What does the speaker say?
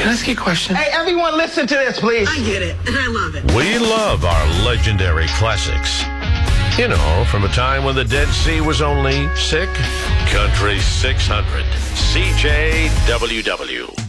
Can I ask you a question? Hey, everyone, listen to this, please. I get it, and I love it. We love our legendary classics. You know, from a time when the Dead Sea was only sick. Country 600. CJWW.